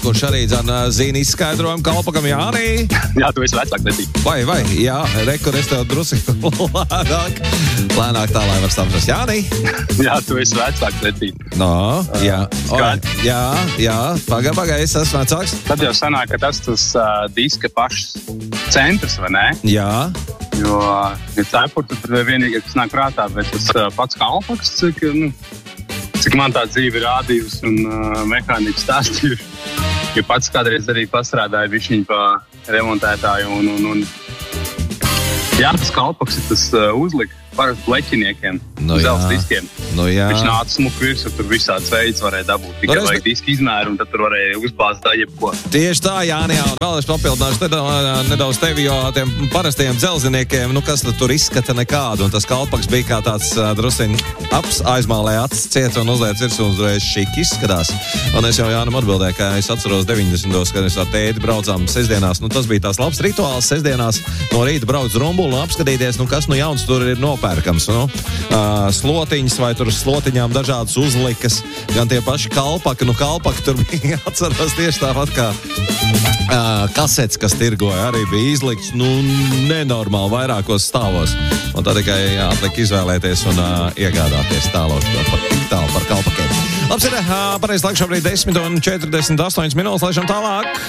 kurš arī zina izskaidrojumu kalpakam Jānī. Jā, tu esi vecāk necīt. Vai, jā, rekur es tev drusku lēnāk tā, lai var saprast. Jānī? Jā, tu esi vecāk necīt. No, jā. Jā, paga, es esmu vecāks. Tad jau sanāk, ka tas diska pašs centrs, vai ne? Jā. Jo cepurtu tur vienīgais, kas nāk prātā, bet tas pats kalpaks, cik man tā dzīve rādījusi un mehāniķi stāstījuši. Ja pats kādreiz arī pastrādāja višķiņu pa remontētāju un jā, tas kalpaks ir tas uzlika parasti bleķiniekiem, zelta diskiem. Viņš nāca smuku virsū, tur visāds veids varēja dabūt. Tikai vajag diski izmēru un tad tur varēja uzbāzt jebko. Tieši tā, Jāni, un vēl es papildināšu nedaudz tevi, jo tiem parastiem dzelziniekiem, kas tur izskata nekādu, un tas kalpaks bija kā tāds drusiņ aizmālē acis ciet un uzliec virsū un uzreiz šiki izskatās. Un es jau Jānam atbildēju, ka es atceros 90. kad es ar tēti braucām sestdienās, tas bija tās labs rituāls sestdienās no rīta brauc rumbulu un apskatīties, kas jauns tur ir nopērkams, slotiņas vai tur slotiņām dažādas uzlikas, gan tie paši kalpaki, kalpaki tur bija atceros tieši tāpat kā kasets, kas tirgoja, arī bija izlikts, nenormāli vairākos stāvos. Un tad tikai atliek izvēlēties un iegādāties tālu par kalpakiem. Labs ir, pareiz laiks šobrīd 10:48 minūtes, laižam tālāk.